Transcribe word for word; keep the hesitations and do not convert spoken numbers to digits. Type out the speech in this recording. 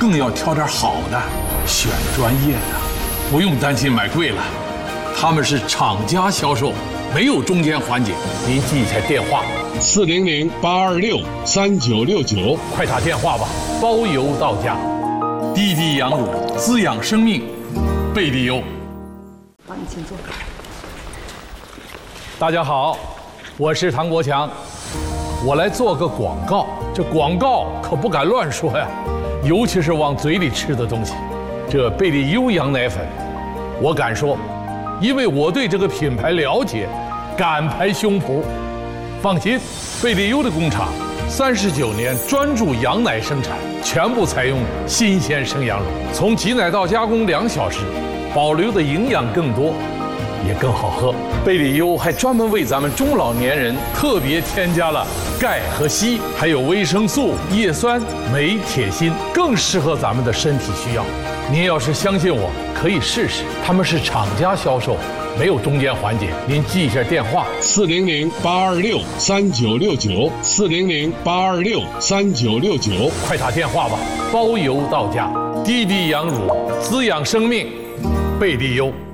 更要挑点好的，选专业的，不用担心买贵了。他们是厂家销售，没有中间环节。您记一下电话： 四零零八二六三九六九， 快打电话吧，包邮到家。滴滴羊乳滋养生命，贝利优。 好，你请坐。 大家好，我是唐国强，我来做个广告。这广告可不敢乱说呀，尤其是往嘴里吃的东西。这贝利优羊奶粉，我敢说，因为我对这个品牌了解，敢拍胸脯。放心，贝利优的工厂三十九年专注羊奶生产，全部采用新鲜生羊乳，从挤奶到加工两小时，保留的营养更多，也更好喝。贝利优还专门为咱们中老年人特别添加了钙和硒，还有维生素、叶酸、镁、铁、锌，更适合咱们的身体需要。您要是相信我，可以试试。他们是厂家销售，没有中间环节。您记一下电话： 四零零八二六三九六九，四零零八二六三九六九， 快打电话吧，包邮到家。滴滴羊乳滋养生命，贝利优。